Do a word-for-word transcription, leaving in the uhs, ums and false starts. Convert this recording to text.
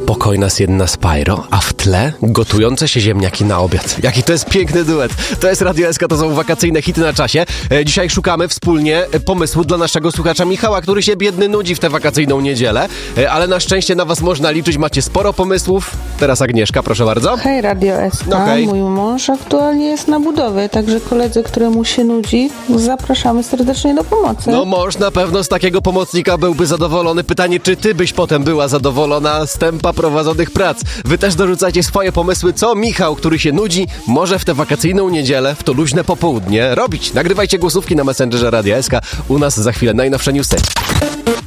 spokojna Sienna Spyro, a w tle gotujące się ziemniaki na obiad. Jaki to jest piękny duet. To jest Radio S K, to są wakacyjne hity na czasie. E, dzisiaj szukamy wspólnie pomysłu dla naszego słuchacza Michała, który się biedny nudzi w tę wakacyjną niedzielę, e, ale na szczęście na was można liczyć, macie sporo pomysłów. Teraz Agnieszka, proszę bardzo. Hej, Radio S K. Okej. Mój mąż aktualnie jest na budowie, także koledzy, któremu się nudzi, zapraszamy serdecznie do pomocy. No mąż na pewno z takiego pomocnika byłby zadowolony. Pytanie, czy ty byś potem była zadowolona z tempa prowadzonych prac? Wy też dorzucajcie swoje pomysły, co Michał, który się nudzi, może w tę wakacyjną niedzielę, w to luźne popołudnie robić. Nagrywajcie głosówki na Messengerze Radia S K. U nas za chwilę najnowsze newsy.